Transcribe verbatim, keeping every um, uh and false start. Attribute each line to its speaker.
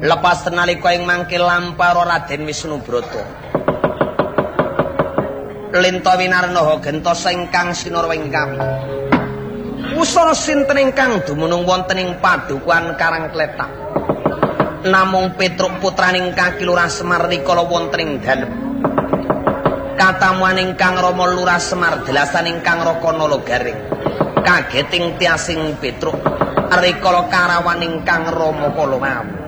Speaker 1: Lepas nalika ing mangke lampara Raden Wisnubrata. Linta winarnaha gentosa ingkang sinarwing kami. Usara sinten ingkang dumunung wonten ing padukuhan Karangkletak. Namung Petruk putraning Kaki Lurah Semar rikala wonten ing dalem. Katamuan ingkang Rama Lurah Semar delasan ingkang Rakana Logaring. Kageting tiasing Petruk rikala karawan ingkang Rama kala wau.